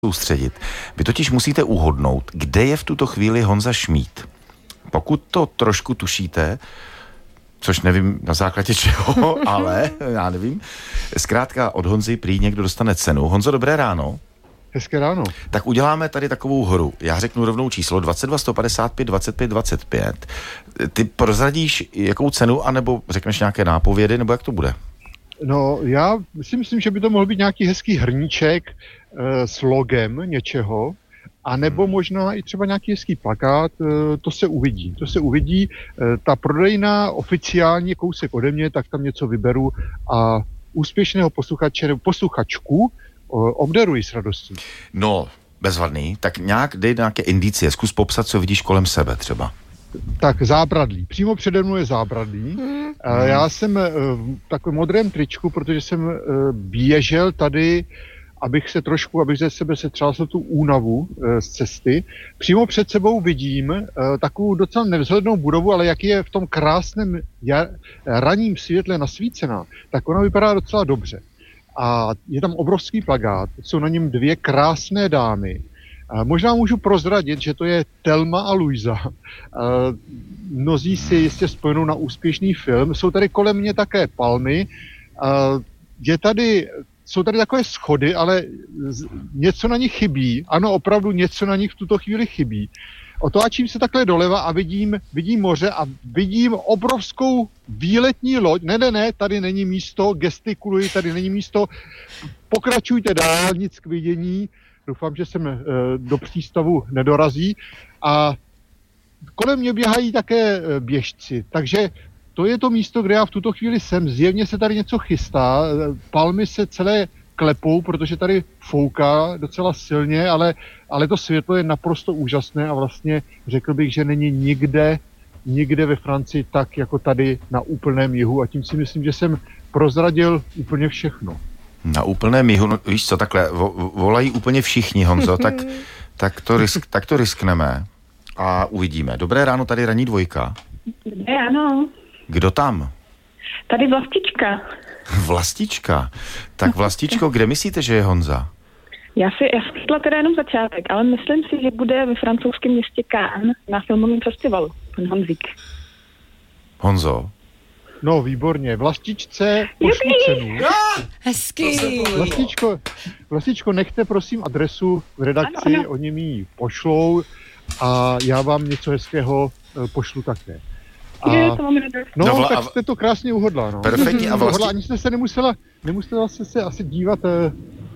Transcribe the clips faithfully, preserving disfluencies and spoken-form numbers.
soustředit. Vy totiž musíte uhodnout, kde je v tuto chvíli Honza Šmíd. Pokud to trošku tušíte, což nevím na základě čeho, ale já nevím, zkrátka od Honzy prý někdo dostane cenu. Honzo, dobré ráno. Hezké ráno. Tak uděláme tady takovou hru. Já řeknu rovnou číslo dvacet dva sto padesát pět dvacet pět dvacet pět. Ty prozradíš jakou cenu, anebo řekneš nějaké nápovědy, nebo jak to bude? No, já si myslím, že by to mohl být nějaký hezký hrníček e, s logem něčeho, a nebo hmm. možná i třeba nějaký hezký plakát, e, to se uvidí. To se uvidí. E, ta prodejna oficiálně kousek ode mě, tak tam něco vyberu a úspěšného posluchače nebo posluchačku o, obdaruji s radostí. No, bezvadný. Tak nějak dej nějaké indicie. Zkus popsat, co vidíš kolem sebe třeba. Tak zábradlí. Přímo přede mnou je zábradlí. Hmm. Já jsem v takovém modrém tričku, protože jsem běžel tady, abych se trošku, abych ze sebe setřásl tu únavu z cesty. Přímo před sebou vidím takovou docela nevzhlednou budovu, ale jak je v tom krásném ranním světle nasvícená, tak ona vypadá docela dobře. A je tam obrovský plakát, jsou na něm dvě krásné dámy. Možná můžu prozradit, že to je Thelma a Louisa. Mnozí si jistě spojenou na úspěšný film. Jsou tady kolem mě také palmy. Je tady, jsou tady takové schody, ale něco na nich chybí. Ano, opravdu něco na nich v tuto chvíli chybí. Otáčím se takhle doleva a vidím, vidím moře a vidím obrovskou výletní loď. Ne, ne, ne, tady není místo, gestikuluji, tady není místo. Pokračujte dál, nic k vidění. Doufám, že sem e, do přístavu nedorazí. A kolem mě běhají také e, běžci. Takže to je to místo, kde já v tuto chvíli jsem. Zjevně se tady něco chystá. Palmy se celé klepou, protože tady fouká docela silně, ale, ale to světlo je naprosto úžasné a vlastně řekl bych, že není nikde, nikde ve Francii tak, jako tady na úplném jihu. A tím si myslím, že jsem prozradil úplně všechno. Na úplném jihu, no, víš co, takhle, vo, volají úplně všichni, Honzo, tak, tak, to risk, tak to riskneme a uvidíme. Dobré ráno, tady ranní dvojka. Dobré ráno. Kdo tam? Tady Vlastička. Vlastička? Tak Vlastičko, kde myslíte, že je Honza? Já si, já si teda jenom začátek, ale myslím si, že bude ve francouzském městě Cannes na filmovém festivalu, pan Honzík. Honzo? No, výborně. Vlastičce pošlu cenu. Hezký. Vlastičko, Vlastičko, nechte prosím adresu v redakci, ano, ano. Oni mi ji pošlou a já vám něco hezkého pošlu také. A, je, to mám radost. No, no vla, tak jste to krásně uhodla. No. Perfektní. A vlastně... Ani jste se nemusela, nemusela jste se asi dívat eh,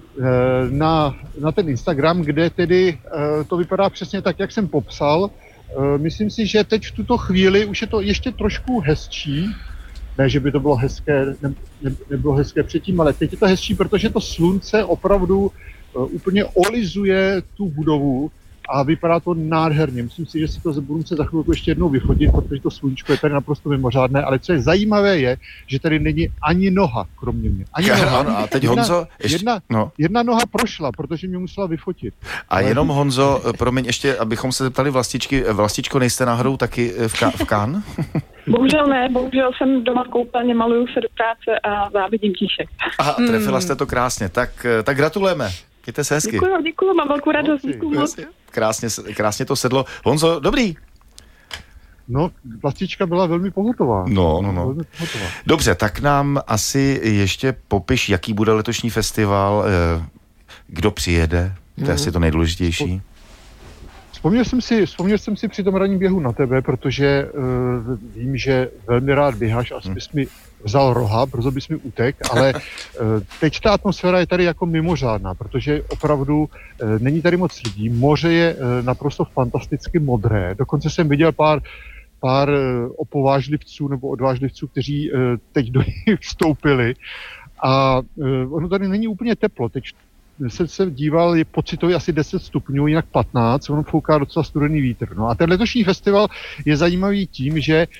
na, na ten Instagram, kde tedy eh, to vypadá přesně tak, jak jsem popsal. Eh, myslím si, že teď v tuto chvíli už je to ještě trošku hezčí. Ne, že by to bylo hezké, ne, ne, nebylo hezké předtím, ale teď je to hezčí, protože to slunce opravdu uh, úplně olizuje tu budovu a vypadá to nádherně. Myslím si, že si to budu muset za chvilku ještě jednou vyfotit, protože to sluníčko je tady naprosto mimořádné, ale co je zajímavé je, že tady není ani noha, kromě mě. Ani noha. Ano, a teď jedna, Honzo, ještě, jedna, no. jedna noha prošla, protože mě musela vyfotit. A ale jenom Honzo, promiň, ještě, abychom se zeptali Vlastičky, Vlastičko, nejste náhodou taky v, Ka- v Cannes? Bohužel ne, bohužel jsem doma v koupelně, maluju se do práce a závidím tíšek. Aha, trefila jste to krásně, tak, tak gratulujeme. Mějte se hezky. Děkuju, děkuju, mám velkou radost, děkuju moc. Krásně, krásně to sedlo. Honzo, dobrý. No, Vlastička byla velmi pohotová. No, no, no. Velmi pohotová. Dobře, tak nám asi ještě popiš, jaký bude letošní festival, kdo přijede, to je asi to nejdůležitější. Vzpomněl jsem si, vzpomněl jsem si při tom ranním běhu na tebe, protože uh, vím, že velmi rád běháš a hmm. bys mi vzal roha, brzo bys mi utek, ale uh, teď ta atmosféra je tady jako mimořádná, protože opravdu uh, není tady moc lidí, moře je uh, naprosto fantasticky modré, dokonce jsem viděl pár, pár uh, opovážlivců nebo odvážlivců, kteří uh, teď do nich vstoupili a uh, ono tady není úplně teplo, teď jsem se díval, je pocitově asi deset stupňů, jinak patnáct, on fouká docela studený vítr. No a ten letošní festival je zajímavý tím, že e,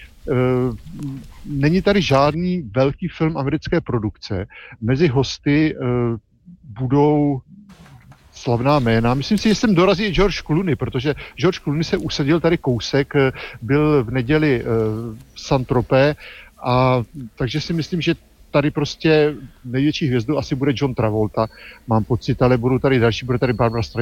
není tady žádný velký film americké produkce. Mezi hosty e, budou slavná jména. Myslím si, že sem dorazí George Clooney, protože George Clooney se usadil tady kousek, byl v neděli e, v Saint-Tropez, a takže si myslím, že tady prostě největší hvězdou asi bude John Travolta, mám pocit, ale budou tady další, bude tady Barbara Streisand.